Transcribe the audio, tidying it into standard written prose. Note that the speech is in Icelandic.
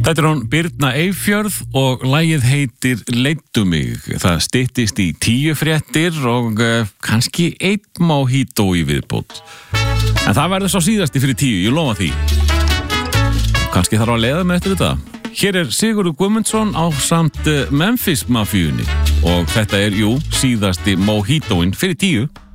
Þetta hún Birna Eyfjörð og lagið heitir Leiddu mig. Það styttist í 10 fréttir og kannski 1 mojito í viðbót. En það verður svo síðasti fyrir 10, ég lofa því. Kannski þarf að leiða með eftir þetta. Hér Sigurður Guðmundsson á samt Memphis Mafíunni og þetta jú, síðasti mojitoinn fyrir 10.